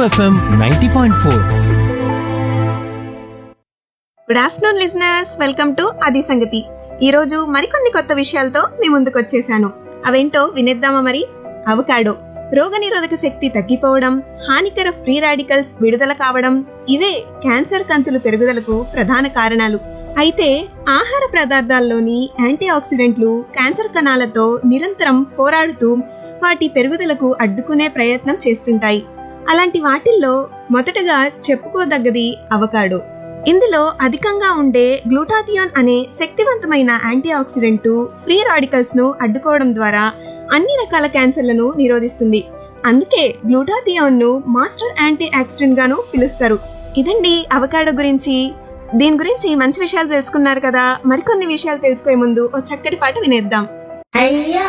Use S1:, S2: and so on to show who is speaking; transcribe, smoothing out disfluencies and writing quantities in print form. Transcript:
S1: FM 90.4.
S2: Good afternoon listeners, welcome to అది సంగతి. ఈ రోజు మరికొన్ని కొత్త విషయాలతో మీ ముందుకు వచ్చేసాను. అవేంటో వినేద్దామా మరి? అవకాడో రోగనిరోధక శక్తి తగ్గిపోవడం, హానికర ఫ్రీ రాడికల్స్ విడుదల కావడం, ఇవే క్యాన్సర్ కంతులు పెరుగుదలకు ప్రధాన కారణాలు. అయితే ఆహార పదార్థాల్లోని యాంటీ ఆక్సిడెంట్లు క్యాన్సర్ కణాలతో నిరంతరం పోరాడుతూ వాటి పెరుగుదలకు అడ్డుకునే ప్రయత్నం చేస్తుంటాయి. అలాంటి వాటిల్లో మొదటగా చెప్పుకోదగ్గది అవకాడో. ఇందులో అధికంగా ఉండే గ్లూటాథియోన్ అనే శక్తివంతమైన యాంటీ ఆక్సిడెంట్ ఫ్రీ రాడికల్స్ ను అడ్డుకోవడం ద్వారా అన్ని రకాల క్యాన్సర్లను నిరోధిస్తుంది. అందుకే గ్లూటాథియోన్ ను మాస్టర్ యాంటీ ఆక్సిడెంట్ గాను పిలుస్తారు. ఇదండి అవకాడో గురించి. దీని గురించి మంచి విషయాలు తెలుసుకున్నారు కదా. మరికొన్ని విషయాలు తెలుసుకునే ముందు ఓ చక్కటి పాట వినేద్దాం.